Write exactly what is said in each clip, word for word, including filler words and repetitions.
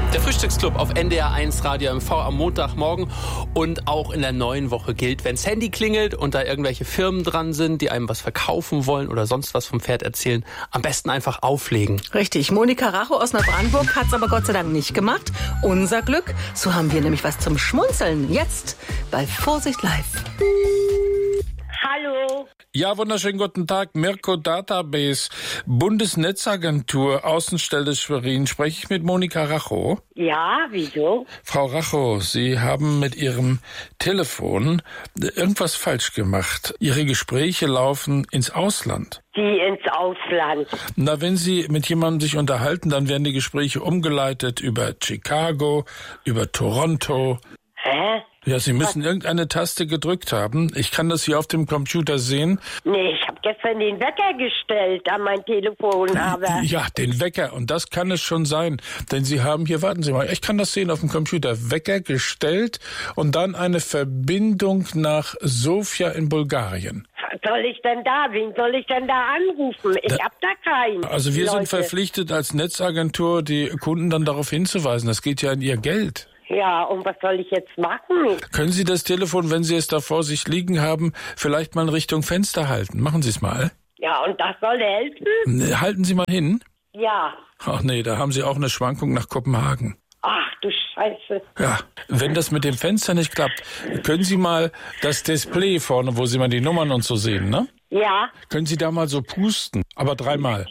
Der Frühstücksclub auf N D R eins Radio M V am Montagmorgen und auch in der neuen Woche gilt, wenn's Handy klingelt und da irgendwelche Firmen dran sind, die einem was verkaufen wollen oder sonst was vom Pferd erzählen, am besten einfach auflegen. Richtig. Monika Racho aus Neubrandenburg hat's aber Gott sei Dank nicht gemacht. Unser Glück. So haben wir nämlich was zum Schmunzeln. Jetzt bei Vorsicht Live. Hallo. Ja, wunderschönen guten Tag. Mirko Database, Bundesnetzagentur, Außenstelle Schwerin. Spreche ich mit Monika Racho? Ja, wieso? Frau Racho, Sie haben mit Ihrem Telefon irgendwas falsch gemacht. Ihre Gespräche laufen ins Ausland. Die ins Ausland. Na, wenn Sie mit jemandem sich unterhalten, dann werden die Gespräche umgeleitet über Chicago, über Toronto. Hä? Ja, Sie müssen irgendeine Taste gedrückt haben. Ich kann das hier auf dem Computer sehen. Nee, ich habe gestern den Wecker gestellt an mein Telefon, aber... Ja, den Wecker. Und das kann es schon sein. Denn Sie haben hier, warten Sie mal, ich kann das sehen auf dem Computer. Wecker gestellt und dann eine Verbindung nach Sofia in Bulgarien. Was soll ich denn da? Wen soll ich denn da anrufen? Ich Da, hab da keinen. Also wir Leute. sind verpflichtet als Netzagentur, die Kunden dann darauf hinzuweisen. Das geht ja in Ihr Geld. Ja, und was soll ich jetzt machen? Können Sie das Telefon, wenn Sie es da vor sich liegen haben, vielleicht mal in Richtung Fenster halten? Machen Sie es mal. Ja, und das soll helfen? Halten Sie mal hin. Ja. Ach nee, da haben Sie auch eine Schwankung nach Kopenhagen. Ach du Scheiße. Ja, wenn das mit dem Fenster nicht klappt, können Sie mal das Display vorne, wo Sie mal die Nummern und so sehen, ne? Ja. Können Sie da mal so pusten, aber dreimal.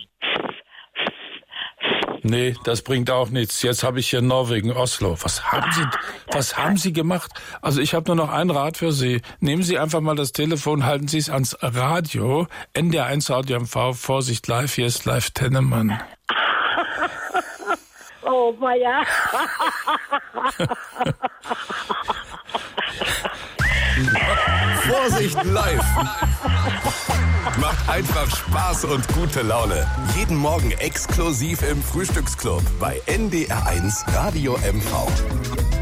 Nee, das bringt auch nichts. Jetzt habe ich hier Norwegen, Oslo. Was haben Sie, was haben Sie gemacht? Also ich habe nur noch ein Rat für Sie. Nehmen Sie einfach mal das Telefon, halten Sie es ans Radio. N D R eins Radio M V, Vorsicht live, hier ist live Tennemann. Oh, ja. Vorsicht live. Macht einfach Spaß und gute Laune. Jeden Morgen exklusiv im Frühstücksclub bei N D R eins Radio M V.